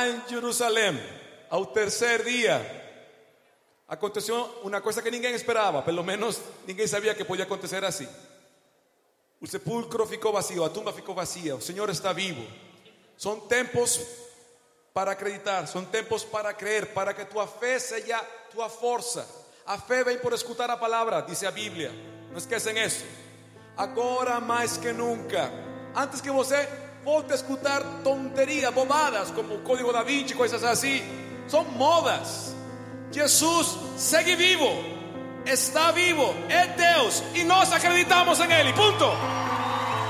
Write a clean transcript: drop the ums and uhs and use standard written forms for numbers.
em Jerusalém, ao terceiro dia, aconteceu uma coisa que ninguém esperava, pelo menos ninguém sabia que podia acontecer assim. O sepulcro ficou vazio, a tumba ficou vazia, o Senhor está vivo. São tempos para acreditar, são tempos para crer, para que tua fé seja tua força. A fé vem por escutar a palavra, diz a Bíblia. Não esquecem isso. Agora mais que nunca, antes que você volte a escutar tonterias, bobadas como o Código da Vinci, coisas assim, são modas. Jesus segue vivo, está vivo, é Deus e nós acreditamos em Ele, ponto.